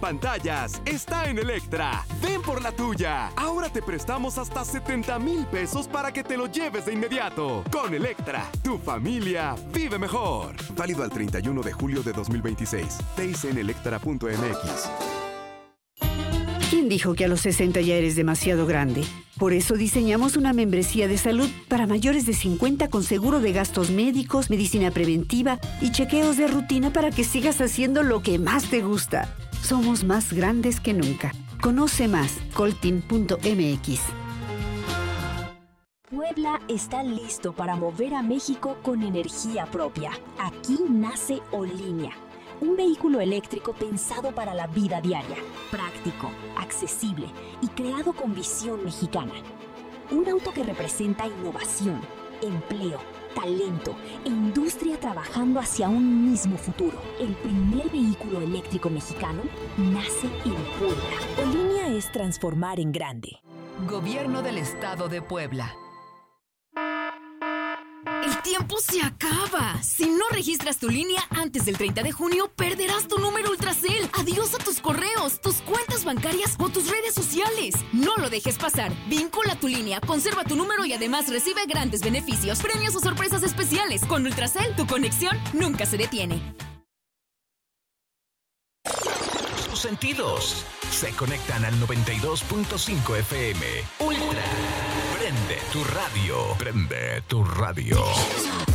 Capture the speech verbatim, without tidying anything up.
pantallas está en Electra. Ven por la tuya. Ahora te prestamos hasta setenta mil pesos para que te lo lleves de inmediato. Con Electra, tu familia vive mejor. Válido al treinta y uno de julio de dos mil veintiséis. T I C en electra punto m x. ¿Quién dijo que a los sesenta ya eres demasiado grande? Por eso diseñamos una membresía de salud para mayores de cincuenta con seguro de gastos médicos, medicina preventiva y chequeos de rutina para que sigas haciendo lo que más te gusta. Somos más grandes que nunca. Conoce más, coltin punto m x. Puebla está listo para mover a México con energía propia. Aquí nace Olinea, un vehículo eléctrico pensado para la vida diaria, práctico, accesible y creado con visión mexicana. Un auto que representa innovación, empleo, talento e industria trabajando hacia un mismo futuro. El primer vehículo eléctrico mexicano nace en Puebla. Olinea es transformar en grande. Gobierno del Estado de Puebla. El tiempo se acaba. Si no registras tu línea antes del treinta de junio, perderás tu número Ultracel. Adiós a tus correos, tus cuentas bancarias o tus redes sociales. No lo dejes pasar. Vincula tu línea, conserva tu número y además recibe grandes beneficios, premios o sorpresas especiales. Con Ultracel, tu conexión nunca se detiene. Tus sentidos se conectan al noventa y dos punto cinco F M. Ultra. Prende tu radio. Prende tu radio.